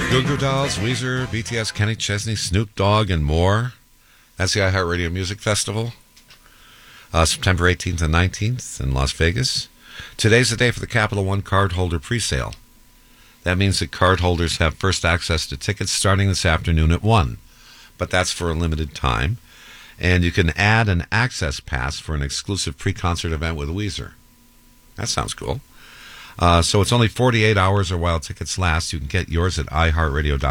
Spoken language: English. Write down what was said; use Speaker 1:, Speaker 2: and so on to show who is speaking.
Speaker 1: Goo Goo Dolls, Weezer, BTS, Kenny Chesney, Snoop Dogg, and more. That's the iHeartRadio Music Festival. September 18th and 19th in Las Vegas. Today's the day for the Capital One cardholder presale. That means that cardholders have first access to tickets starting this afternoon at 1. But that's for a limited time. And you can add an access pass for an exclusive pre-concert event with Weezer. That sounds cool. So it's only 48 hours or while tickets last. You can get yours at iHeartRadio.com.